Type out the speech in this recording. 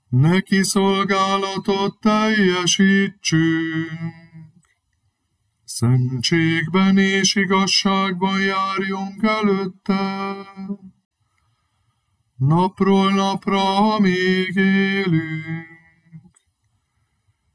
Neki szolgálatot teljesítsünk, szentségben és igazságban járjunk előtte. Napról napra, amíg élünk.